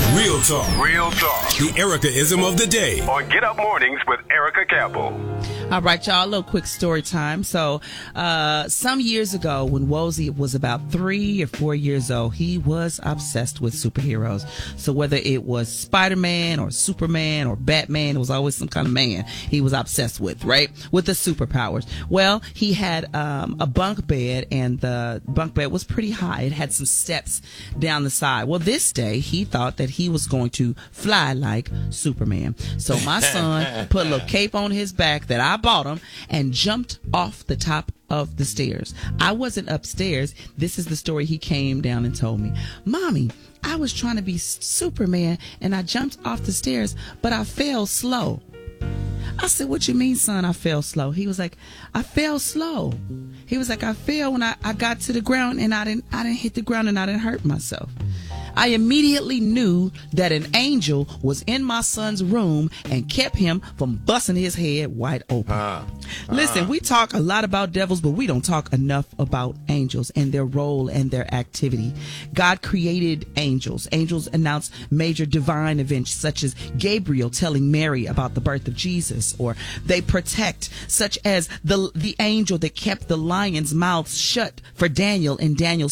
Real talk. Real talk. The Erica-ism of the day. On Get Up Mornings with Erica Campbell. All right, y'all, a little quick story time. So, some years ago, when Wozie was about 3 or 4 years old, he was obsessed with superheroes. So whether it was Spider-Man or Superman or Batman, it was always some kind of man he was obsessed with, right? With the superpowers. Well, he had a bunk bed, and the bunk bed was pretty high. It had some steps down the side. Well, this day, he thought that he was going to fly like Superman. So my son put a little cape on his back that I bought him and jumped off the top of the stairs. I wasn't upstairs. This is the story he came down and told me. Mommy, I was trying to be Superman and I jumped off the stairs, but I fell slow. I said, what you mean, son, I fell slow? He was like, I fell slow. He was like, I fell when I got to the ground and I didn't hit the ground and I didn't hurt myself. I immediately knew that an angel was in my son's room and kept him from busting his head wide open. Listen, we talk a lot about devils, but we don't talk enough about angels and their role and their activity. God created angels. Angels announce major divine events such as Gabriel telling Mary about the birth of Jesus, or they protect, such as the angel that kept the lions' mouths shut for Daniel in Daniel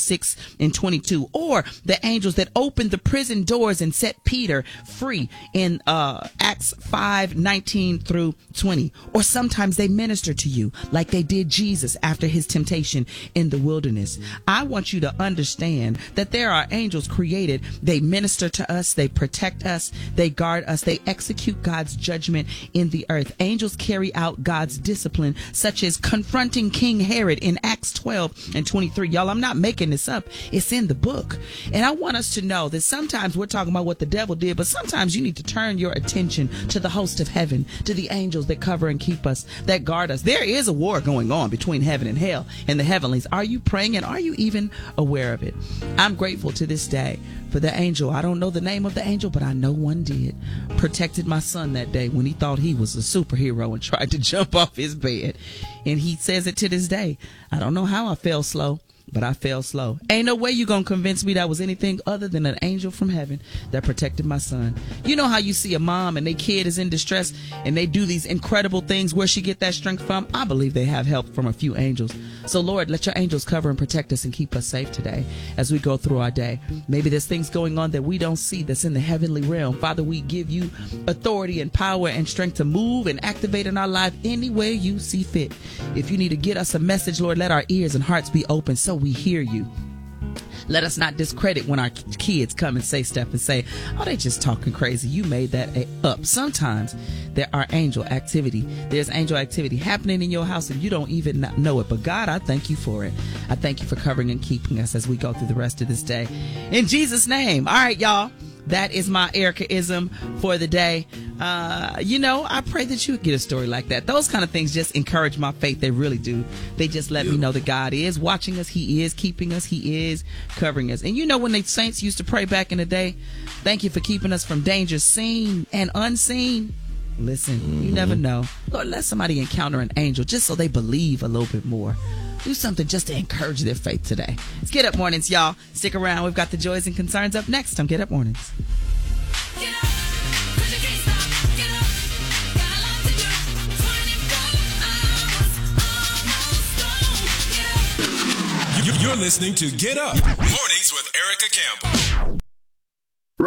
6:22, or the angels that opened the prison doors and set Peter free in Acts 5:19 through 20. Or sometimes they minister to you like they did Jesus after his temptation in the wilderness. I want you to understand that there are angels created. They minister to us, they protect us, they guard us, they execute God's judgment in the earth. Angels carry out God's discipline, such as confronting King Herod in Acts 12:23. Y'all, I'm not making this up. It's in the book. And I want us to know that sometimes we're talking about what the devil did, but sometimes you need to turn your attention to the host of heaven, to the angels that cover and keep us, that guard us. There is a war going on between heaven and hell and the heavenlies. Are you praying, and are you even aware of it? I'm grateful to this day for the angel. I don't know the name of the angel, but I know one did. Protected my son that day when he thought he was a superhero and tried to jump off his bed. And he says it to this day. I don't know how I fell slow, but I fell slow. Ain't no way you gonna convince me that was anything other than an angel from heaven that protected my son. You know how you see a mom and their kid is in distress and they do these incredible things. Where she get that strength from? I believe they have help from a few angels. So Lord, let your angels cover and protect us and keep us safe today as we go through our day. Maybe there's things going on that we don't see that's in the heavenly realm. Father, we give you authority and power and strength to move and activate in our life any way you see fit. If you need to get us a message, Lord, let our ears and hearts be open so we hear you. Let us not discredit when our kids come and say stuff and say, oh, they just talking crazy. You made that up. Sometimes there are angel activity. There's angel activity happening in your house and you don't even know it. But God, I thank you for it. I thank you for covering and keeping us as we go through the rest of this day. In Jesus' name. All right, y'all. That is my Erica-ism for the day. I pray that you get a story like that. Those kind of things just encourage my faith. They really do. They just let me know that God is watching us. He is keeping us. He is covering us. And when the saints used to pray back in the day, thank you for keeping us from danger seen and unseen. Listen, you never know. Lord, let somebody encounter an angel just so they believe a little bit more. Do something just to encourage their faith today. It's Get Up Mornings, y'all. Stick around. We've got the joys and concerns up next on Get Up Mornings. Get up, 'cause you can't stop. Get up, got a lot to do. 24 hours almost gone. Get up. You're listening to Get Up Mornings with Erica Campbell.